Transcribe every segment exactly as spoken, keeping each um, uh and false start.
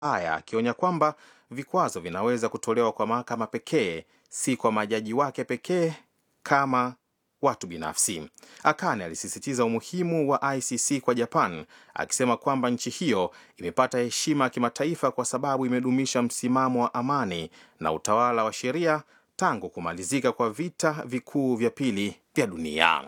haya, akionya kwamba vikwazo vinaweza kutolewa kwa mahakama pekee, si kwa majaji wake pekee kama watu binafsi. Akane alisisitiza umuhimu wa I C C kwa Japan, akisema kwamba nchi hiyo imepata heshima ya kimataifa kwa sababu imedumisha msimamo wa amani na utawala wa sheria tangu kumalizika kwa vita vikuu vya pili vya dunia.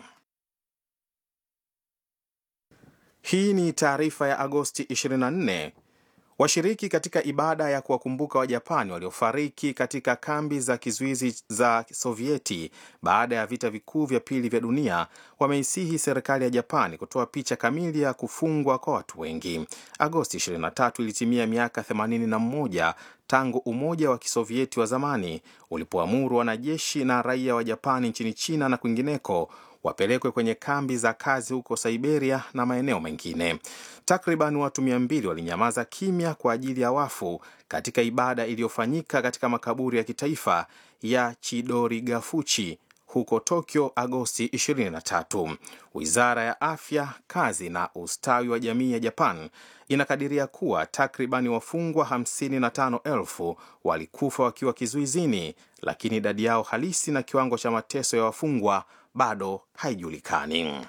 Hii ni taarifa ya Agosti ishirini na nne. Washiriki katika ibada ya kuwakumbuka wa Japani waliofariki katika kambi za kizuizi za Sovieti baada ya vita vikuu vya pili vya dunia wameisihi serikali ya Japani kutoa picha kamili ya kufungwa kwa watu wengi. Agosti ishirini na tatu ilitimia miaka themanini na moja tangu Umoja wa Kisovieti wa zamani ulipoamuru wanajeshi na raia wa Japani nchini China na kwingineko wapelekwe kwenye kambi za kazi huko Siberia na maeneo mengine. Takriban watu mia mbili walinyamaza kimya kwa ajili ya wafu katika ibada iliyofanyika katika makaburi ya kitaifa ya Chidorigafuchi huko Tokyo Agosti ishirini na tatu. Wizara ya Afya, Kazi na Ustawi wa Jamii ya Japan inakadiria kuwa takriban wafungwa hamsini na tano elfu walikufa wakiwa kizuizini, lakini idadi yao halisi na kiwango cha mateso ya wafungwa bado haijulikani.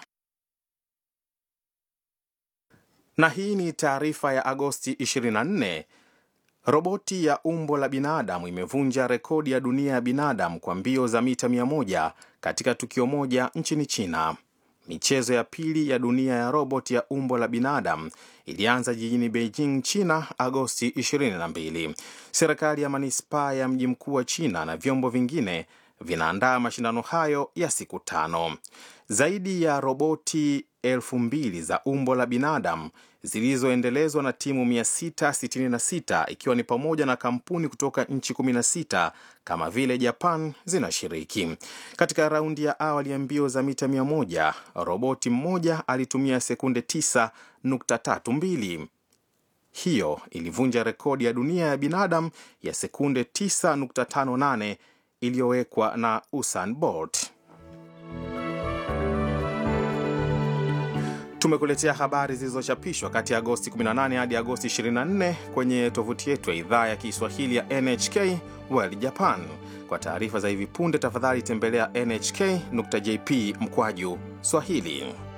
Na hii ni taarifa ya Agosti ishirini na nne. Roboti ya umbo la binadamu imevunja rekodi ya dunia ya binadamu kwa mbio za mita mia moja katika tukio moja nchini China. Michezo ya pili ya dunia ya roboti ya umbo la binadamu ilianza jijini Beijing, China, Agosti ishirini na mbili. Serikali ya manispaa ya mji mkuu wa China na vyombo vingine vinaandaa mashindano hayo ya siku tano. Zaidi ya roboti elfu mbili za umbo la binadamu zilizoendelezwa na timu mia sita sitini na sita ikiwa ni pamoja na kampuni kutoka nchi kumi na sita kama vile Japan zinashiriki. Katika raundi ya awali ya mbio za mita mia moja, roboti mmoja alitumia sekunde tisa nukta tatu mbili. Hiyo ilivunja rekodi ya dunia ya binadamu ya sekunde tisa nukta tano nane iliyowekwa na Usain Bolt. Tumekuletea habari zilizochapishwa kati ya Agosti kumi na nane hadi Agosti ishirini na nne kwenye tovuti yetu ya idhaa ya Kiswahili ya N H K World Japan. Kwa taarifa za hivi punde, tafadhali tembelea N H K dot J P mkwaju Swahili.